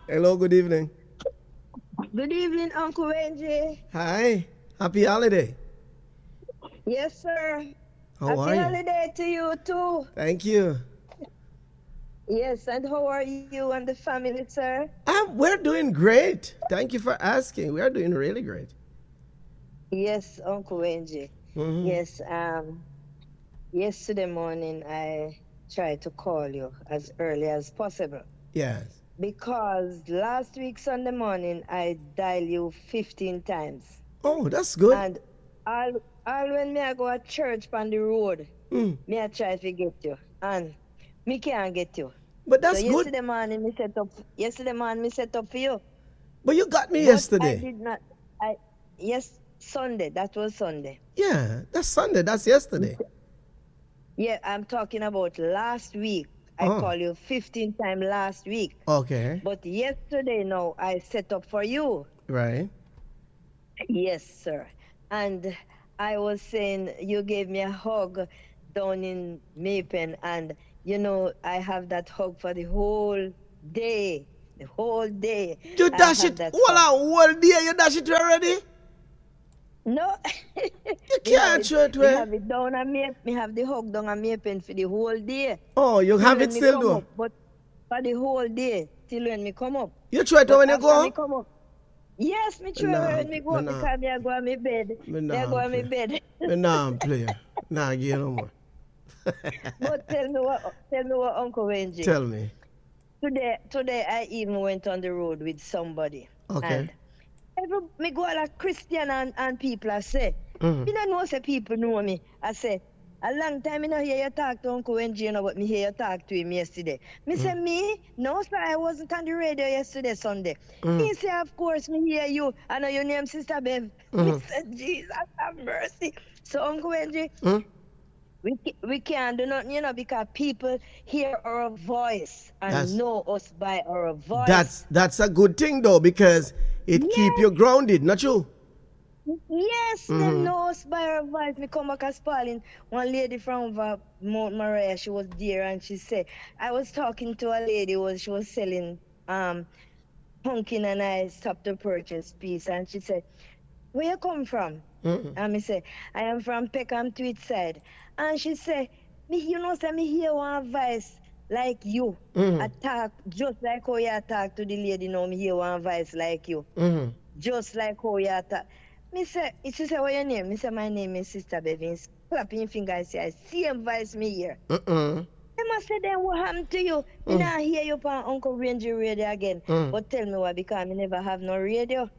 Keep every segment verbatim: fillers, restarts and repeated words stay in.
Hello, good evening. Good evening, Uncle Wenji. Hi. Happy holiday. Yes, sir. How Happy are you? holiday to you too. Thank you. Yes, and how are you and the family, sir? Um, we're doing great. Thank you for asking. We are doing really great. Yes, Uncle Wenji. Mm-hmm. Yes, um, yesterday morning I tried to call you as early as possible Yes. because last week Sunday morning I dialed you fifteen times. Oh, that's good. And all, all when me I go to church on the road, Mm. me I try to get you. And me can't get you. But So that's good. yesterday morning me set up yesterday morning me set up for you. But you got me But I yesterday. did not I yes Sunday, that was Sunday. Yeah, that's Sunday. That's yesterday. Yeah, I'm talking about last week. I Oh. called you fifteen times last week. Okay. But yesterday now I set up for you. Right. Yes, sir. And I was saying you gave me a hug down in Mapen, and you know I have that hug for the whole day. The whole day. You I dash have it. that Hold hug. on, one day you dash it already? No. You me have can't it, show it me well. have it down on me. Me have the hug down on Mapen for the whole day. Oh, you Till have when it me still come though? up, but for the whole day till when me come up. You try it But when you after go me up? come up, yes, me try Nah, when me go me up nah. because me I go on my bed. Me Me I nah go on my play. bed. Me nah play. Nah, give you no more. But tell me what, tell me what, Uncle Wenji. Tell me. Today, today I even went on the road with somebody, Okay. and every me go like Christian and, and people I say, Mhm. me don't know say people know me. I say, a long time I not hear you talk to Uncle Wenji, you know, but me hear you talk to him yesterday. Me say, me? No, sir, I wasn't on the radio yesterday, Sunday. He say, of course, me hear you. I know your name, Sister Bev. Me say, Jesus have mercy. So, Uncle Wenji, Hmm? we, ca- we can't do nothing, you know, because people hear our voice and That's know us by our voice. that's that's a good thing though, because it keep Yes, you grounded, not you? yes, Mhm. them know us by our voice. Me come back as Pauline, one lady from over Mount Maria, she was there and she said, I was talking to a lady, was she was selling um pumpkin and I stopped to purchase piece and she said, where you come from? Mhm. And me say, I am from Peckham Tweed side. And she say, me, you know, say me hear one voice like you. Mhm. Attack just like how you attack to the lady now, me hear one voice like you. Mhm. Just like how you attack. Me say, she say, what your name? Me say, my name is Sister Bevins. Clapping finger, I say, I same voice me here. Uh-uh. They must say, then what happened to you? Me Mm. not hear you on Uncle Ranger radio again. Mm. But tell me why, because me never have no radio.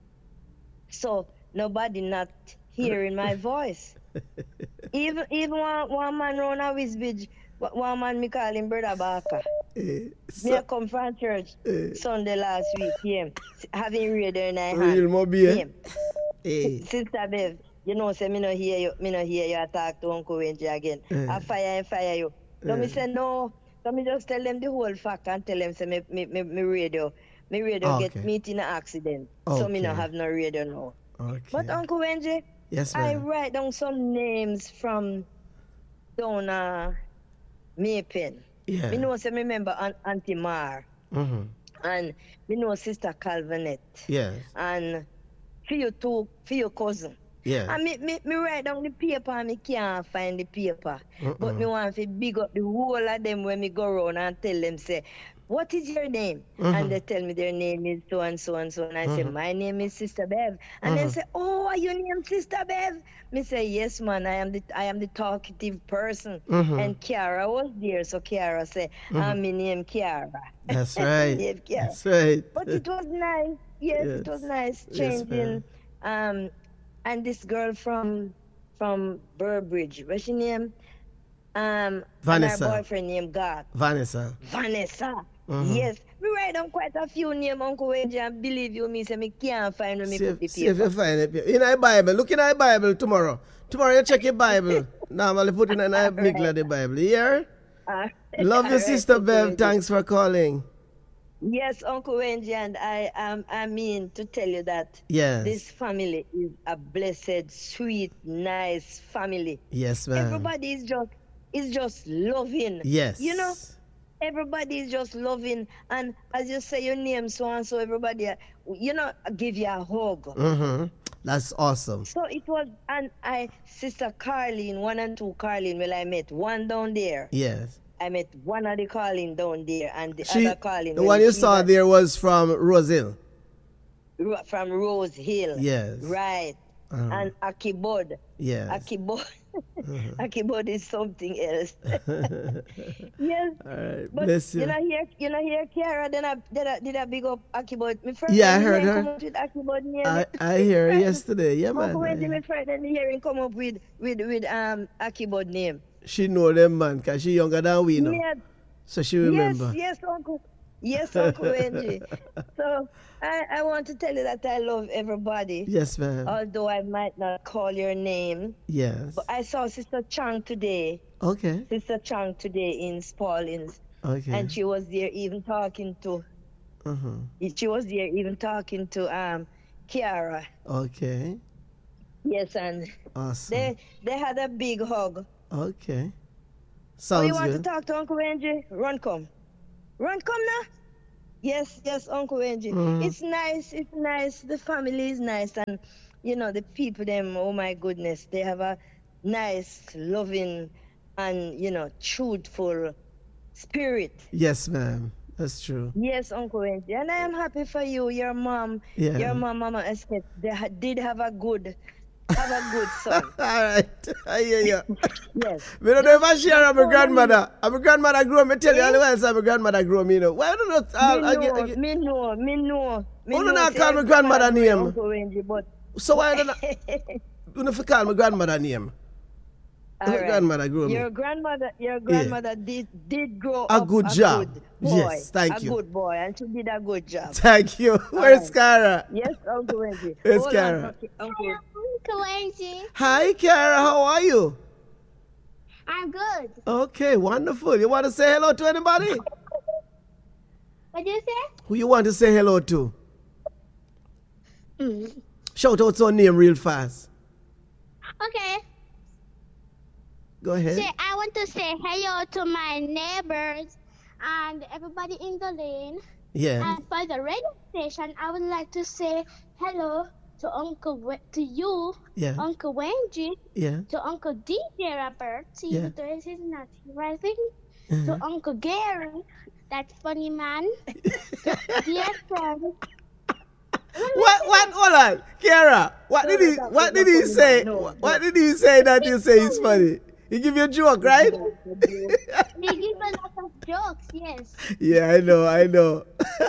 So nobody not hearing my voice. Even even one, one man round a Wisbridge, one man me call him Brother Barker. Eh, Me so, a come from church eh, Sunday last week, him, having radio in my real hand. mobile. Him. Eh. Sister Bev, you know, say me no hear you, me no hear you talk to Uncle Wenji again. Eh. I fire and fire you. So me Eh. say no. So me just tell them the whole fact and tell them say me me, me, me radio. Me radio get Okay. meet in an accident. So me no Okay. have no radio now. Okay. But Uncle Wenji, Yes, I ma'am. write down some names from down uh, Maypen. Yeah. Me know say me remember Aunt, Auntie Mar Mm-hmm. and me know Sister Calvinet Yes. and for you two, for your cousin. Yes. And me, me, me write down the paper and me can't find the paper. Mm-mm. But me want to big up the whole of them when me go around and tell them, say, what is your name? Mhm. And they tell me their name is so and so and so. And I say, Mhm. my name is Sister Bev. And they Mhm. say, oh, are you named Sister Bev? Me say, yes, man, I am the I am the talkative person. Mhm. And Kiara was there. So Kiara say, I'm my name Kiara. That's right. Name Kiara. That's right. But it was nice. Yes, Yes. it was nice Yes, changing. um, and this girl from from Burbridge, what's she name? Um, Vanessa. And her boyfriend named God. Vanessa. Vanessa. Mhm. Yes, we write down quite a few names, Uncle Wenji, and believe you me, say me can't find when me See put the if, see if paper. you find it. In our Bible. Look in our Bible tomorrow. Tomorrow you check your Bible. Normally put in an eye middle of the Bible. You hear? Uh, Love you, alright, Sister Uncle Bev. Wenji. Thanks for calling. Yes, Uncle Wenji, and I um, I mean to tell you that Yes. this family is a blessed, sweet, nice family. Yes, ma'am. Everybody is just is just loving. Yes. You know, everybody is just loving, and as you say your name, so and so, everybody, uh, you know, give you a hug. Mm-hmm. That's awesome. So it was, and I, Sister Carlene, one and two Carlene, well, I met one down there. Yes. I met one of the Carlene down there, and the She, other Carlene. the well, one you she saw was there was from Rose Hill. ro- from Rose Hill. Yes. Right. Uh-huh. And Akibod. Yes. Akibod. Uh-huh. Akibod is something else. Yes. All right. But Bless you. you know here, you know here, Kiara. Then I did I, did I big up Akibod. My friend, Yeah, I when heard he her. Come up with Akibod name. I, I hear her yesterday. Yeah, Uncle Wendy, my man. friend, and hearing come up with with with um Akibod name. She know them, man, because she younger than we know. Yes, So she remember. yes, yes, Uncle. Yes, Uncle Wendy. So I I want to tell you that I love everybody. Yes, ma'am. Although I might not call your name, Yes. but I saw Sister Chang today. Okay. Sister Chang today in Spaldings, Okay. and she was there even talking to. Uh-huh. She was there even talking to um Kiara. Okay. Yes, and Awesome. they they had a big hug. Okay. So you Sounds want good. to talk to Uncle Wendy? Run come. Run come now. Yes, yes, Uncle Wendy. Mhm. It's nice, it's nice. The family is nice, and you know the people them, oh my goodness, they have a nice, loving and you know, truthful spirit. Yes, ma'am. That's true. Yes, Uncle Wendy. And I am happy for you, your mom, Yeah. your mom, Mama Esket. They ha- did have a good have a good son. All right. I hear you. Yes. Me don't know if I share with my Oh, grandmother. And my grandmother grew me. Tell you all the while, say my grandmother grew me, you know. Why don't you... Me I, I, know, I, I, me know, me know. Me Who do know, not say call me I grandmother call my name? Uncle Wendy, but so why don't I... You don't have to call my grandmother name. all My right. grandmother grew me. Your grandmother, your grandmother did did grow A up good a job. good boy, Yes, thank a you. good boy, and she did a good job. Thank you. Where's right. Kara? Yes, Uncle Wendy. Where's Hold Kara? on, okay, Uncle. Uncle Wendy. Hi, Kara. How are you? I'm good. Okay, wonderful. You want to say hello to anybody? What do you say? Who you want to say hello to? Mm. Shout out your name real fast. Okay. Go ahead. Say, I want to say hello to my neighbors and everybody in the lane. Yeah. And for the radio station, I would like to say hello to Uncle we- to you, Yeah. Uncle Wendy, Yeah. to Uncle D J Robert. See, Yeah. there is not here, I think. Uh-huh. To Uncle Gary, that funny man. Dear friend. What? What? Hold on, Kara. What did he? What did he say? What did he say that you say is funny? He give you a joke, right? They give a lot of jokes, yes. Yeah, I know. I know.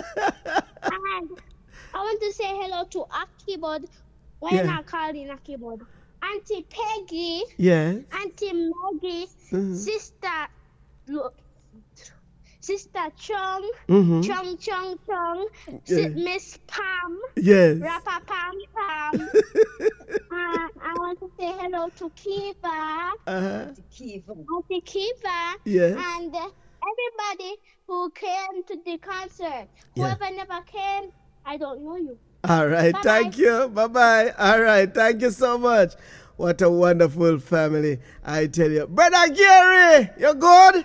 And I want to say hello to Akibod. Why Yeah. not calling Akibod? Auntie Peggy, Yeah. Auntie Maggie, Mhm. Sister Lo- Sister Chung, Mhm. Chung Chung Chung, Yeah. Si- Miss Pam, Yes. Rappa Pam Pam. uh, I want to say hello to Kiva, Uh-huh. Keith. Auntie Kiva, Yes. and uh, everybody who came to the concert. Yeah. Whoever never came, I don't know you. All right. Bye-bye. Thank you. Bye bye. All right. Thank you so much. What a wonderful family. I tell you, brother Gary, you good?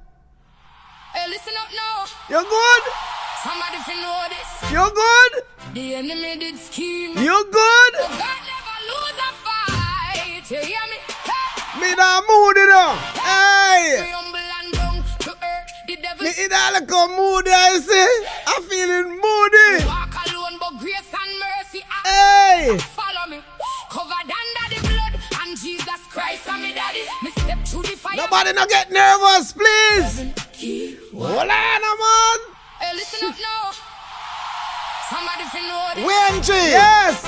Hey, listen up now. You good? Somebody fi know this. You good? The enemy did scheme. You good? God never lose a fight. You hear me? Hey. Me da moody now. We Hey. humble and down to earth. The devil Me in a little moody, I see. I'm feeling moody. walk alone, but grace and mercy are Hey. follow me. Covered under the blood, and Jesus Christ and me daddy. Me step through the fire. Nobody not get nervous, please. Keep- Hold on, man. Hey, listen up now. Somebody fi know this. Wendy. Yes.